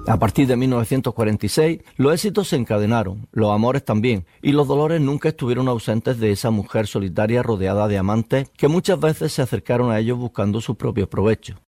A partir de 1946, los éxitos se encadenaron, los amores también, y los dolores nunca estuvieron ausentes de esa mujer solitaria rodeada de amantes que muchas veces se acercaron a ellos buscando sus propios provechos.